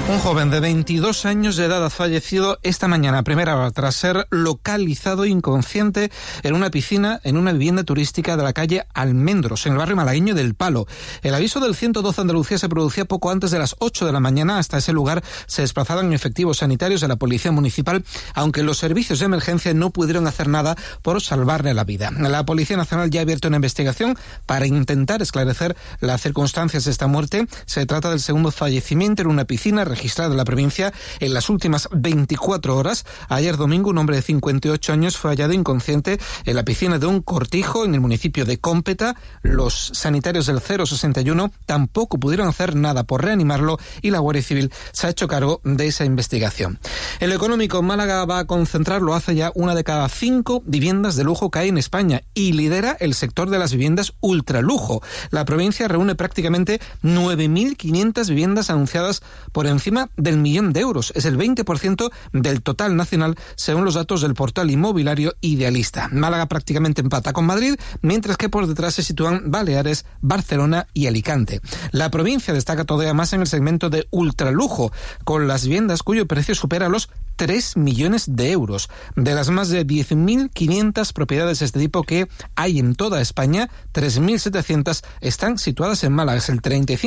Un joven de 22 años de edad ha fallecido esta mañana a primera hora tras ser localizado inconsciente en una piscina en una vivienda turística de la calle Almendros, en el barrio malagueño del Palo. El aviso del 112 Andalucía se producía poco antes de las 8 de la mañana. Hasta ese lugar se desplazaban efectivos sanitarios de la Policía Municipal, aunque los servicios de emergencia no pudieron hacer nada por salvarle la vida. La Policía Nacional ya ha abierto una investigación para intentar esclarecer las circunstancias de esta muerte. Se trata del segundo fallecimiento en una piscina registrada en la provincia en las últimas 24 horas. Ayer domingo, un hombre de 58 años fue hallado inconsciente en la piscina de un cortijo en el municipio de Cómpeta. Los sanitarios del 061 tampoco pudieron hacer nada por reanimarlo y la Guardia Civil se ha hecho cargo de esa investigación. En lo económico, Málaga va a concentrar, lo hace ya, 1 de cada 5 viviendas de lujo que hay en España y lidera el sector de las viviendas ultralujo. La provincia reúne prácticamente 9.500 viviendas anunciadas por encima del 1.000.000 de euros. Es el 20% del total nacional, según los datos del portal inmobiliario Idealista. Málaga prácticamente empata con Madrid, mientras que por detrás se sitúan Baleares, Barcelona y Alicante. La provincia destaca todavía más en el segmento de ultralujo, con las viviendas cuyo precio supera los 3 millones de euros. De las más de 10.500 propiedades de este tipo que hay en toda España, 3.700 están situadas en Málaga. Es el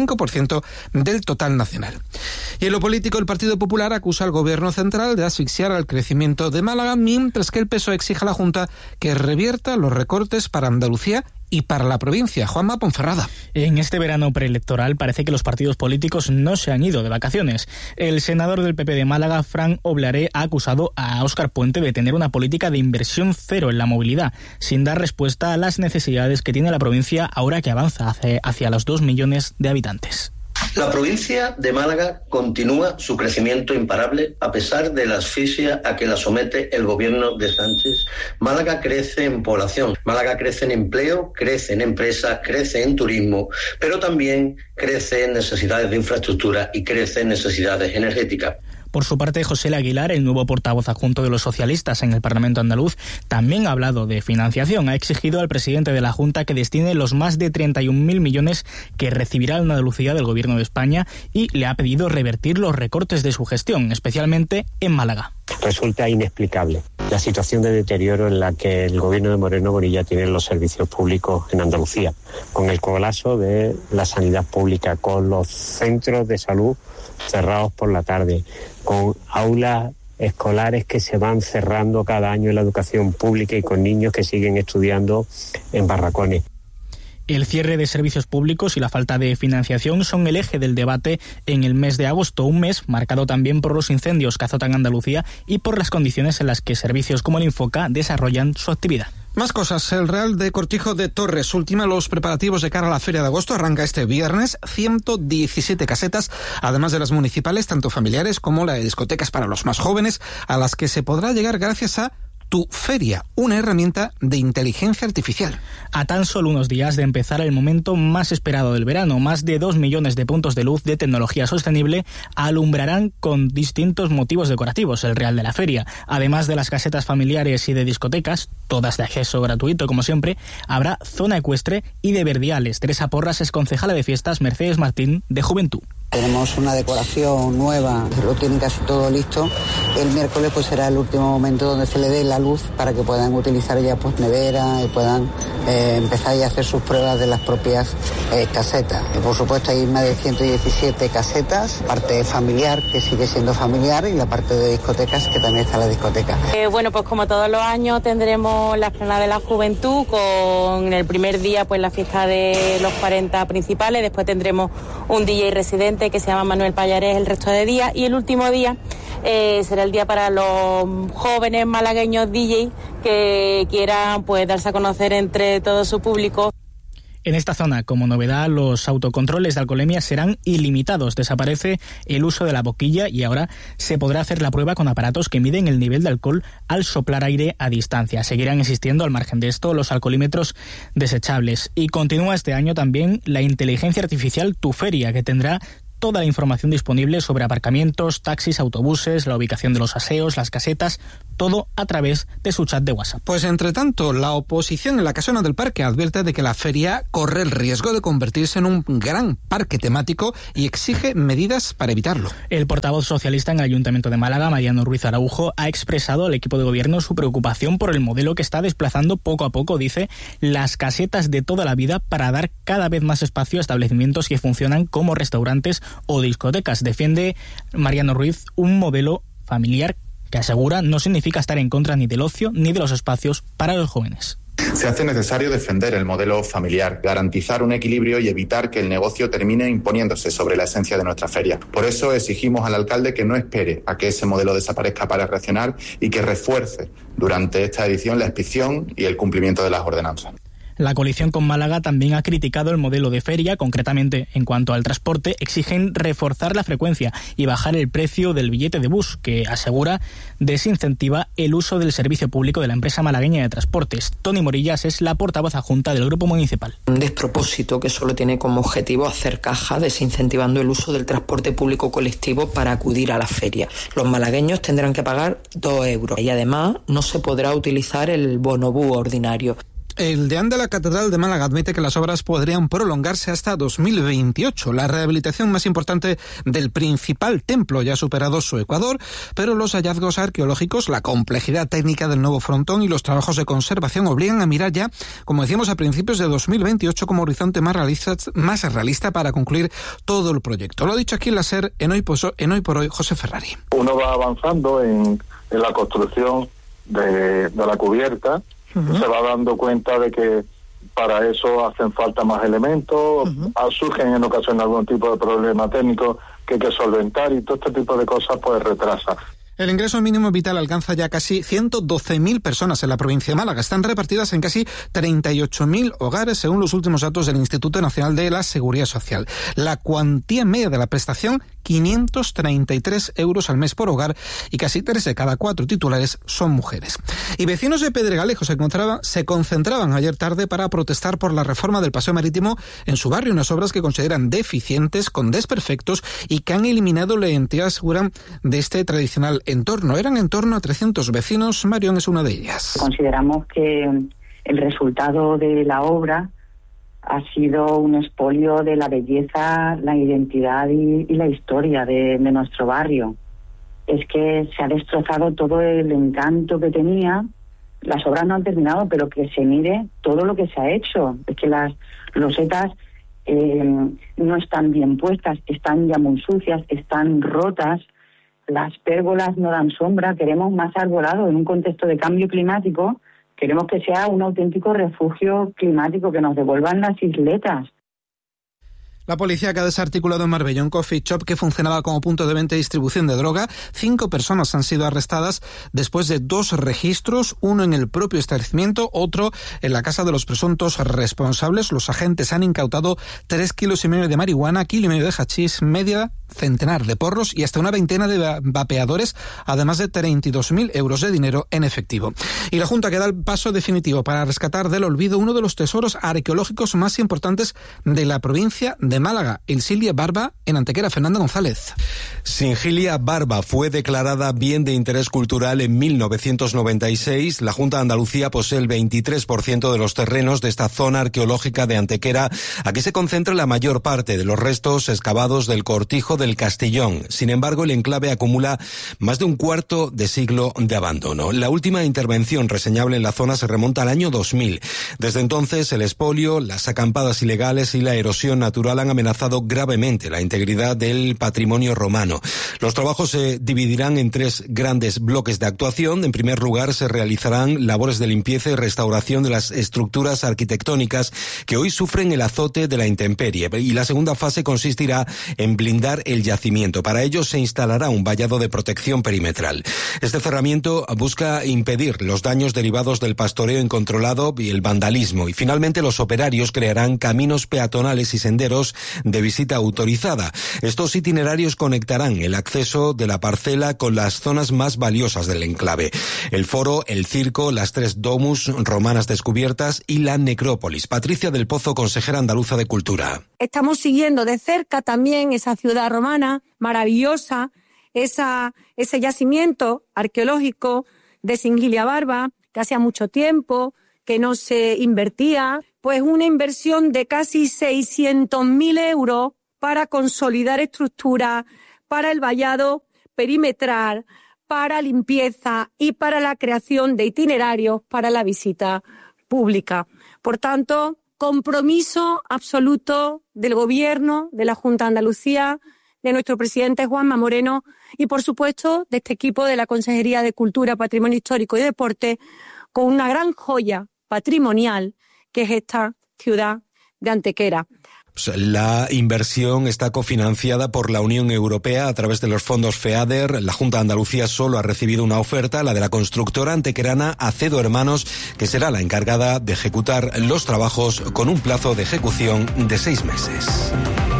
35% del total nacional. Y en lo político, el Partido Popular acusa al Gobierno central de asfixiar al crecimiento de Málaga, mientras que el PSOE exige a la Junta que revierta los recortes para Andalucía y para la provincia. Juanma Ponferrada. En este verano preelectoral parece que los partidos políticos no se han ido de vacaciones. El senador del PP de Málaga, Fran Oblaré, ha acusado a Óscar Puente de tener una política de inversión cero en la movilidad, sin dar respuesta a las necesidades que tiene la provincia ahora que avanza hacia los 2 millones de habitantes. La provincia de Málaga continúa su crecimiento imparable a pesar de la asfixia a que la somete el gobierno de Sánchez. Málaga crece en población, Málaga crece en empleo, crece en empresas, crece en turismo, pero también crece en necesidades de infraestructura y crece en necesidades energéticas. Por su parte, José Aguilar, el nuevo portavoz adjunto de los socialistas en el Parlamento andaluz, también ha hablado de financiación. Ha exigido al presidente de la Junta que destine los más de 31.000 millones que recibirá Andalucía del Gobierno de España y le ha pedido revertir los recortes de su gestión, especialmente en Málaga. Resulta inexplicable la situación de deterioro en la que el gobierno de Moreno Bonilla tiene los servicios públicos en Andalucía, con el colapso de la sanidad pública, con los centros de salud cerrados por la tarde, con aulas escolares que se van cerrando cada año en la educación pública y con niños que siguen estudiando en barracones. El cierre de servicios públicos y la falta de financiación son el eje del debate en el mes de agosto, un mes marcado también por los incendios que azotan Andalucía y por las condiciones en las que servicios como el Infoca desarrollan su actividad. Más cosas. El Real de Cortijo de Torres ultima los preparativos de cara a la Feria de Agosto. Arranca este viernes. 117 casetas, además de las municipales, tanto familiares como la de discotecas para los más jóvenes, a las que se podrá llegar gracias a Tu Feria, una herramienta de inteligencia artificial. A tan solo unos días de empezar el momento más esperado del verano, más de 2 millones de puntos de luz de tecnología sostenible alumbrarán con distintos motivos decorativos el Real de la Feria. Además de las casetas familiares y de discotecas, todas de acceso gratuito como siempre, habrá zona ecuestre y de verdiales. Teresa Porras es concejala de fiestas Mercedes Martín de Juventud. Tenemos una decoración nueva, lo tienen casi todo listo. El miércoles pues será el último momento donde se le dé la luz para que puedan utilizar ya pues nevera y puedan empezar ya a hacer sus pruebas de las propias casetas. Y por supuesto hay más de 117 casetas, parte familiar que sigue siendo familiar y la parte de discotecas que también está la discoteca. Bueno, pues como todos los años tendremos la Esplanada de la Juventud con el primer día pues la fiesta de los 40 principales, después tendremos un DJ residente que se llama Manuel Pallares el resto de días y el último día será el día para los jóvenes malagueños DJ que quieran pues darse a conocer entre todo su público. En esta zona, como novedad, los autocontroles de alcoholemia serán ilimitados. Desaparece el uso de la boquilla y ahora se podrá hacer la prueba con aparatos que miden el nivel de alcohol al soplar aire a distancia. Seguirán existiendo, al margen de esto, los alcoholímetros desechables. Y continúa este año también la inteligencia artificial Tu Feria, que tendrá toda la información disponible sobre aparcamientos, taxis, autobuses, la ubicación de los aseos, las casetas, todo a través de su chat de WhatsApp. Pues entre tanto, la oposición en la Casona del Parque advierte de que la feria corre el riesgo de convertirse en un gran parque temático y exige medidas para evitarlo. El portavoz socialista en el Ayuntamiento de Málaga, Mariano Ruiz Araujo, ha expresado al equipo de gobierno su preocupación por el modelo que está desplazando poco a poco, dice, las casetas de toda la vida para dar cada vez más espacio a establecimientos que funcionan como restaurantes o discotecas. Defiende Mariano Ruiz un modelo familiar que asegura no significa estar en contra ni del ocio ni de los espacios para los jóvenes. Se hace necesario defender el modelo familiar, garantizar un equilibrio y evitar que el negocio termine imponiéndose sobre la esencia de nuestra feria. Por eso exigimos al alcalde que no espere a que ese modelo desaparezca para reaccionar y que refuerce durante esta edición la inspección y el cumplimiento de las ordenanzas. La coalición con Málaga también ha criticado el modelo de feria, concretamente en cuanto al transporte, exigen reforzar la frecuencia y bajar el precio del billete de bus, que asegura desincentiva el uso del servicio público de la empresa malagueña de transportes. Toni Morillas es la portavoz adjunta del grupo municipal. Un despropósito que solo tiene como objetivo hacer caja, desincentivando el uso del transporte público colectivo para acudir a la feria. Los malagueños tendrán que pagar 2 euros y además no se podrá utilizar el bonobús ordinario. El deán de la Catedral de Málaga admite que las obras podrían prolongarse hasta 2028. La rehabilitación más importante del principal templo ya ha superado su ecuador, pero los hallazgos arqueológicos, la complejidad técnica del nuevo frontón y los trabajos de conservación obligan a mirar ya, como decíamos, a principios de 2028 como horizonte más realista para concluir todo el proyecto. Lo ha dicho aquí en la SER, en Hoy por Hoy, José Ferrari. Uno va avanzando en la construcción de la cubierta. Se va dando cuenta de que para eso hacen falta más elementos, surgen en ocasiones algún tipo de problema técnico que hay que solventar y todo este tipo de cosas pues retrasa. El ingreso mínimo vital alcanza ya casi 112.000 personas en la provincia de Málaga. Están repartidas en casi 38.000 hogares, según los últimos datos del Instituto Nacional de la Seguridad Social. La cuantía media de la prestación, 533 euros al mes por hogar, y casi 3 de cada 4 titulares son mujeres. Y vecinos de Pedregalejo se concentraban ayer tarde para protestar por la reforma del paseo marítimo en su barrio, unas obras que consideran deficientes, con desperfectos y que han eliminado la identidad, aseguran, de este tradicional entorno. Eran en torno a 300 vecinos. Marión es una de ellas. Consideramos que el resultado de la obra ha sido un expolio de la belleza, la identidad y la historia de nuestro barrio. Es que se ha destrozado todo el encanto que tenía. Las obras no han terminado, pero que se mire todo lo que se ha hecho. Es que las losetas no están bien puestas, están ya muy sucias, están rotas. Las pérgolas no dan sombra. Queremos más arbolado en un contexto de cambio climático. Queremos que sea un auténtico refugio climático, que nos devuelvan las isletas. La policía que ha desarticulado en Marbella un coffee shop que funcionaba como punto de venta y distribución de droga. 5 personas han sido arrestadas después de 2 registros, uno en el propio establecimiento, otro en la casa de los presuntos responsables. Los agentes han incautado 3,5 kilos de marihuana, 1,5 kilos de hachís, media centenar de porros y hasta una veintena de vapeadores, además de 32.000 euros de dinero en efectivo. Y la Junta que da el paso definitivo para rescatar del olvido uno de los tesoros arqueológicos más importantes de la provincia de Málaga, el Silia Barba en Antequera. Fernando González. Singilia Barba fue declarada bien de interés cultural en 1996. La Junta de Andalucía posee el 23% de los terrenos de esta zona arqueológica de Antequera. Aquí se concentra la mayor parte de los restos excavados del cortijo del Castellón. Sin embargo, el enclave acumula más de un cuarto de siglo de abandono. La última intervención reseñable en la zona se remonta al año 2000. Desde entonces, el expolio, las acampadas ilegales y la erosión natural han amenazado gravemente la integridad del patrimonio romano. Los trabajos se dividirán en 3 grandes bloques de actuación. En primer lugar, se realizarán labores de limpieza y restauración de las estructuras arquitectónicas que hoy sufren el azote de la intemperie. Y la segunda fase consistirá en blindar el yacimiento. Para ello se instalará un vallado de protección perimetral. Este cerramiento busca impedir los daños derivados del pastoreo incontrolado y el vandalismo. Y finalmente los operarios crearán caminos peatonales y senderos de visita autorizada. Estos itinerarios conectarán el acceso de la parcela con las zonas más valiosas del enclave: el foro, el circo, las 3 domus romanas descubiertas y la necrópolis. Patricia del Pozo, consejera andaluza de Cultura. Estamos siguiendo de cerca también esa ciudad romana maravillosa, ese yacimiento arqueológico de Singilia Barba, que hacía mucho tiempo que no se invertía, pues una inversión de casi 600.000 euros para consolidar estructuras, para el vallado perimetral, para limpieza y para la creación de itinerarios para la visita pública. Por tanto, compromiso absoluto del Gobierno, de la Junta de Andalucía, de nuestro presidente Juanma Moreno y, por supuesto, de este equipo de la Consejería de Cultura, Patrimonio Histórico y Deporte, con una gran joya patrimonial que es esta ciudad de Antequera. La inversión está cofinanciada por la Unión Europea a través de los fondos FEADER. La Junta de Andalucía solo ha recibido una oferta, la de la constructora antequerana Acedo Hermanos, que será la encargada de ejecutar los trabajos con un plazo de ejecución de 6 meses.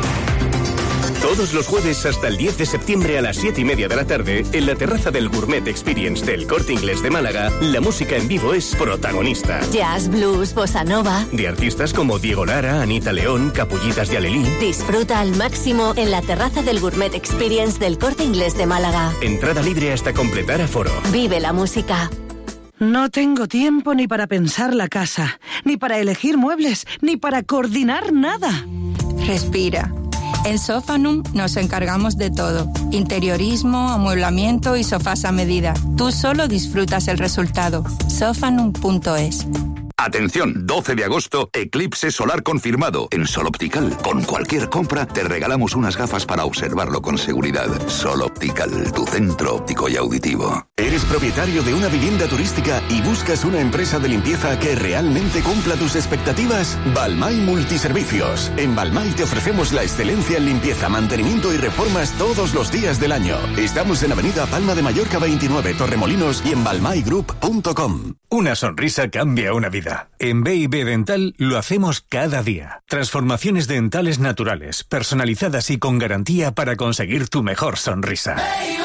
Todos los jueves hasta el 10 de septiembre a las 7:30 de la tarde, en la terraza del Gourmet Experience del Corte Inglés de Málaga, la música en vivo es protagonista. Jazz, blues, bossa nova. De artistas como Diego Lara, Anita León, Capullitas de Alelí. Disfruta al máximo en la terraza del Gourmet Experience del Corte Inglés de Málaga. Entrada libre hasta completar aforo. Vive la música. No tengo tiempo ni para pensar la casa, ni para elegir muebles, ni para coordinar nada. Respira. En Sofanum nos encargamos de todo. Interiorismo, amueblamiento y sofás a medida. Tú solo disfrutas el resultado. Sofanum.es. Atención, 12 de agosto, eclipse solar confirmado. En Sol Optical, con cualquier compra, te regalamos unas gafas para observarlo con seguridad. Sol Optical, tu centro óptico y auditivo. ¿Eres propietario de una vivienda turística y buscas una empresa de limpieza que realmente cumpla tus expectativas? Balmay Multiservicios. En Balmay te ofrecemos la excelencia en limpieza, mantenimiento y reformas todos los días del año. Estamos en Avenida Palma de Mallorca 29, Torremolinos y en balmaygroup.com. Una sonrisa cambia una vida. En B&B Dental lo hacemos cada día. Transformaciones dentales naturales, personalizadas y con garantía para conseguir tu mejor sonrisa.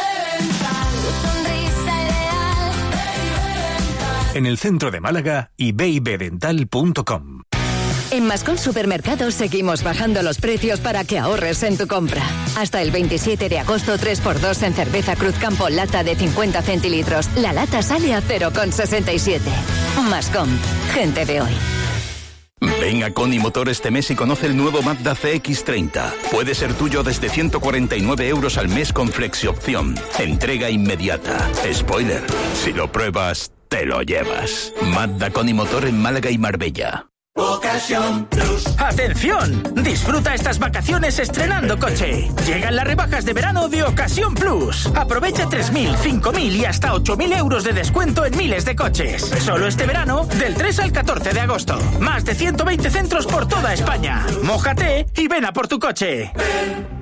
En el centro de Málaga y bibdental.com. En Mascón Supermercados seguimos bajando los precios para que ahorres en tu compra. Hasta el 27 de agosto, 3x2 en cerveza Cruzcampo lata de 50 centilitros. La lata sale a 0,67. Mascón, gente de hoy. Ven a Coni Motor este mes y conoce el nuevo Mazda CX-30. Puede ser tuyo desde 149 euros al mes con flexi-opción. Entrega inmediata. Spoiler, si lo pruebas, te lo llevas. Mazda Coni Motor en Málaga y Marbella. Ocasión Plus. ¡Atención! Disfruta estas vacaciones estrenando coche. Llegan las rebajas de verano de Ocasión Plus. Aprovecha 3.000, 5.000 y hasta 8.000 euros de descuento en miles de coches. Solo este verano, del 3 al 14 de agosto. Más de 120 centros por toda España. Mójate y ven a por tu coche. Ven.